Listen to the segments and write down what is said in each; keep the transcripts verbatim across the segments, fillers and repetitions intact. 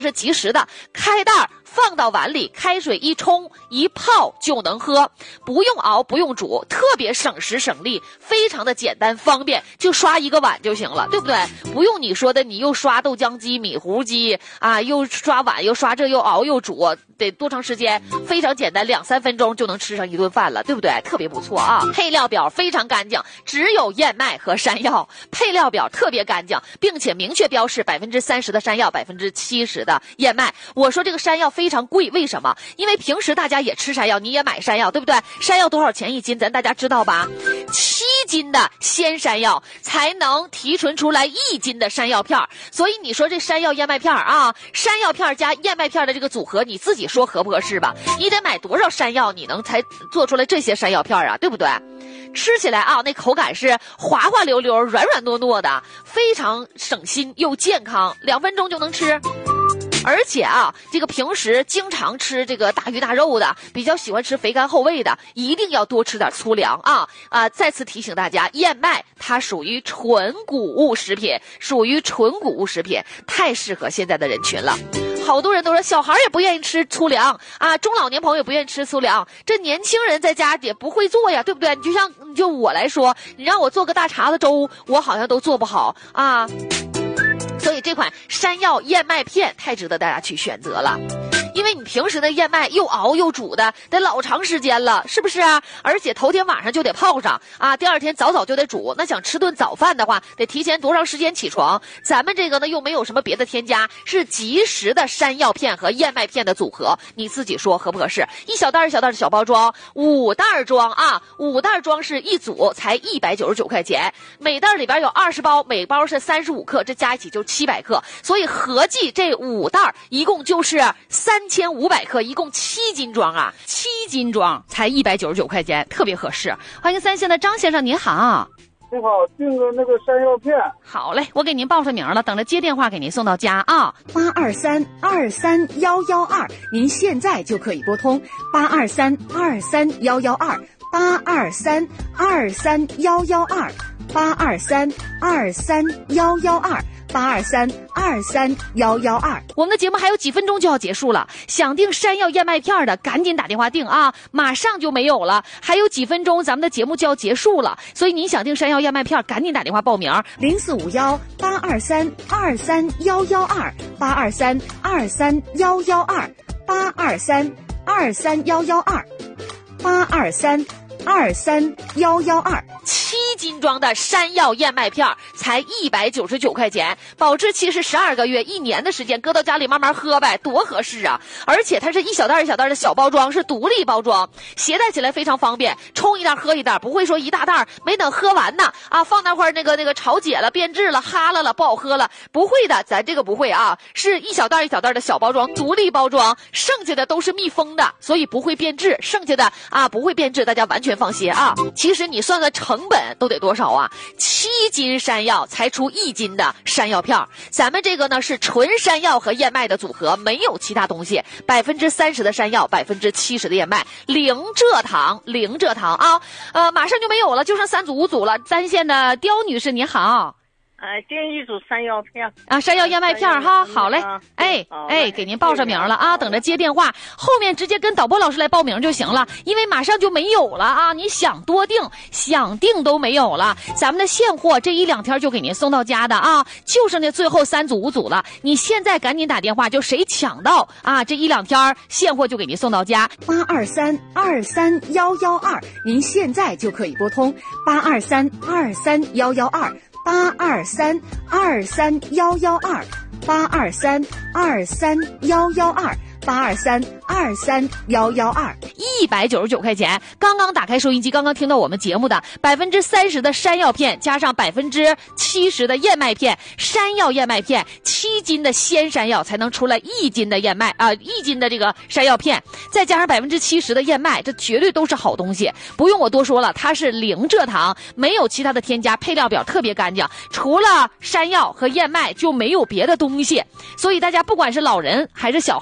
是即食的，开袋放到碗里，开水一冲一泡就能喝，不用熬不用煮，特别省时省力，非常的简单方便，就刷一个碗就行了，对不对？不用你说的你又刷豆浆机米糊机啊，又刷碗又刷这又熬又煮，得多长时间？非常简单，两三分钟就能吃上一顿饭了，对不对？特别不错啊。配料表非常干净，只有燕麦和山药，配料表特别干净，并且明确标示百分之三十的山药，百分之七十的燕麦。我说这个山药非常贵，为什么？因为平时大家也吃山药，你也买山药，对不对？山药多少钱一斤？咱大家知道吧？七斤的鲜山药才能提纯出来一斤的山药片，所以你说这山药燕麦片啊，山药片加燕麦片的这个组合，你自己说合不合适吧？你得买多少山药，你能才做出来这些山药片啊，对不对？吃起来啊，那口感是滑滑溜溜、软软糯糯的，非常省心又健康，两分钟就能吃。而且啊，这个平时经常吃这个大鱼大肉的，比较喜欢吃肥甘厚味的，一定要多吃点粗粮啊！啊，再次提醒大家，燕麦它属于纯谷物食品，属于纯谷物食品，太适合现在的人群了。好多人都说小孩也不愿意吃粗粮啊，中老年朋友也不愿意吃粗粮，这年轻人在家也不会做呀，对不对？你就像就我来说，你让我做个大碴子粥，我好像都做不好啊。所以这款山药燕麦片太值得大家去选择了，因为你平时的燕麦又熬又煮的得老长时间了，是不是啊？而且头天晚上就得泡上啊，第二天早早就得煮。那想吃顿早饭的话，得提前多长时间起床？咱们这个呢又没有什么别的添加，是即食的山药片和燕麦片的组合，你自己说合不合适？一小袋一小袋的小包装，五袋装啊，五袋装是一组才一百九十九块钱，每袋里边有二十包，每包是三十五克，这加一起就七百克，所以合计这五袋一共就是三千五百克，一共七斤装啊，七斤装才一百九十九块钱，特别合适。欢迎三线的张先生，您好。 你好，订个那个山药片。 好嘞，我给您报上名了，等着接电话给您送到家啊。 八二三二三幺幺二，您现在就可以拨通八二三二三幺幺二，八二三二三幺幺二，八二三二三幺幺二。八二三二三幺幺二， 我们的节目还有几分钟就要结束了，想订山药燕麦片的赶紧打电话订啊，马上就没有了，还有几分钟咱们的节目就要结束了，所以您想订山药燕麦片赶紧打电话报名， 零四五幺八二三二三幺幺二，八二三二三幺幺二，八二三二三幺幺二，八二三二三幺幺二。 七斤装的山药燕麦片才一百九十九块钱，保质期是十二个月，一年的时间，搁到家里慢慢喝呗，多合适啊！而且它是一小袋一小袋的小包装，是独立包装，携带起来非常方便，冲一袋喝一袋，不会说一大袋没等喝完呢啊，放那块儿那个那个潮解了、变质了、哈了了、不好喝了，不会的，咱这个不会啊，是一小袋一小袋的小包装，独立包装，剩下的都是密封的，所以不会变质，剩下的啊不会变质，大家完全放心啊。其实你算个成本都得多少啊？七斤山药才出一斤的山药片，咱们这个呢是纯山药和燕麦的组合，没有其他东西，百分之三十的山药，百分之七十的燕麦，零蔗糖，零蔗糖啊！呃，马上就没有了，就剩三组五组了。单线的刁女士您好。 呃，订一组山药片啊，山药燕麦片哈，好嘞，哎哎，给您报上名了啊，等着接电话，后面直接跟导播老师来报名就行了，因为马上就没有了啊，你想多订，想订都没有了，咱们的现货这一两天就给您送到家的啊，就剩下最后三组五组了，你现在赶紧打电话，就谁抢到啊，这一两天现货就给您送到家。 八二三二三幺幺二，您现在就可以拨通八二三二三幺幺二。八二三二三幺幺二，八二三二三幺幺二，八二三二三幺幺二， 一百九十九块钱。刚刚打开收音机，刚刚听到我们节目的百分之三十的山药片，加上百分之七十的燕麦片，山药燕麦片七斤的鲜山药才能出来一斤的燕麦啊、呃，一斤的这个山药片，再加上百分之七十的燕麦，这绝对都是好东西，不用我多说了，它是零蔗糖，没有其他的添加，配料表特别干净，除了山药和燕麦就没有别的东西，所以大家不管是老人还是小孩，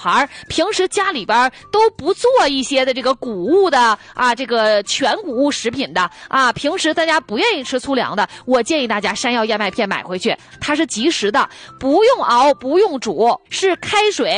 平时家里边都不做一些的这个谷物的啊，这个全谷物食品的啊，平时大家不愿意吃粗粮的，我建议大家山药燕麦片买回去，它是即食的，不用熬，不用煮，是开水